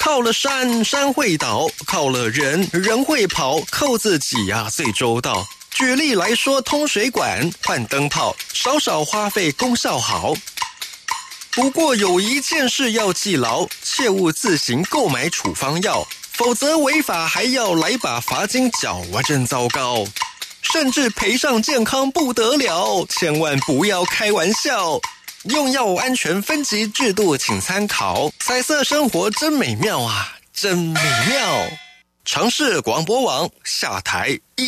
靠了山，山会倒；靠了人，人会跑。靠自己呀，最周到。举例来说，通水管、换灯泡，少少花费，功效好。不过有一件事要记牢，切勿自行购买处方药，否则违法还要来把罚金缴啊，真糟糕。甚至赔上健康不得了，千万不要开玩笑。用药安全分级制度请参考，彩色生活真美妙啊，真美妙。城市广播网下台。